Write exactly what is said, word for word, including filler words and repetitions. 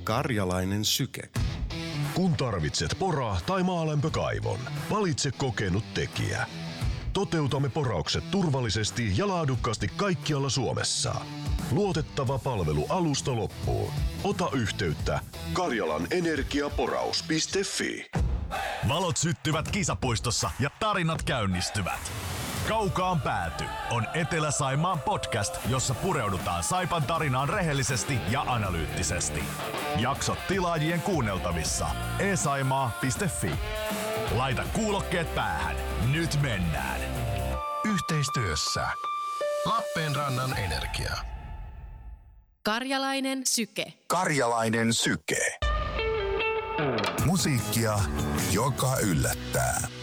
Karjalainen syke. Kun tarvitset pora- tai maalämpökaivon, valitse kokenut tekijä. Toteutamme poraukset turvallisesti ja laadukkaasti kaikkialla Suomessa. Luotettava palvelu alusta loppuun. Ota yhteyttä karjalanenergiaporaus piste fi. Valot syttyvät kisapuistossa ja tarinat käynnistyvät. Kaukaan pääty on Etelä-Saimaan podcast, jossa pureudutaan Saipan tarinaan rehellisesti ja analyyttisesti. Jaksot tilaajien kuunneltavissa e saimaa piste fi. Laita kuulokkeet päähän. Nyt mennään. Yhteistyössä Lappeenrannan Energia. Karjalainen syke. Karjalainen syke. Musiikkia, joka yllättää.